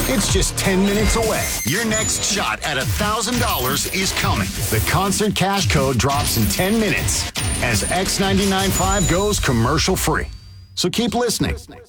It's just 10 minutes away. Your next shot at $1,000 is coming. The concert cash code drops in 10 minutes as X99.5 goes commercial free. So keep listening.